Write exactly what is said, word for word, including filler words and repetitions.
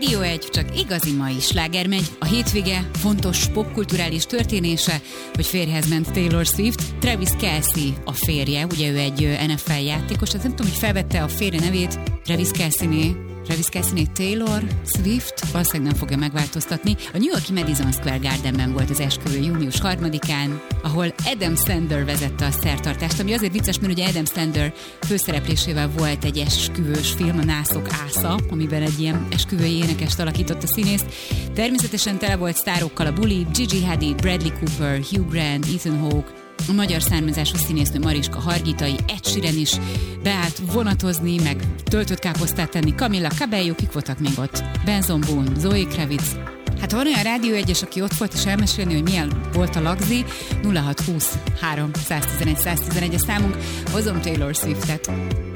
Rádió egy, csak igazi mai sláger megy. A hétvége fontos popkulturális történése, hogy férjhez ment Taylor Swift. Travis Kelce a férje, ugye ő egy en ef el játékos, az nem tudom, hogy felvette a férje nevét, Travis Kelce-né. Travis Kelce-né Taylor Swift valószínűleg nem fogja megváltoztatni. A New York-i Madison Square Gardenben volt az esküvő június harmadikán, ahol Adam Sandler vezette a szertartást, ami azért vicces, mert ugye Adam Sandler főszereplésével volt egy esküvős film, a Nászok ásza, amiben egy ilyen esküvői énekest alakított a színészt. Természetesen tele volt sztárokkal a buli, Gigi Hadid, Bradley Cooper, Hugh Grant, Ethan Hawke, a magyar származású színésznő Mariska Hargitai, Ed Sheeran is beállt vonatozni, meg töltött káposztát tenni, Camila Cabello, kik voltak még ott? Benson Boone, Zoe Kravitz. Hát ha van olyan Rádió egyes, aki ott volt és elmesélni, hogy milyen volt a lagzi, nulla hat húsz három száz tizenegy száz tizenegy a számunk, hozom Taylor Swiftet.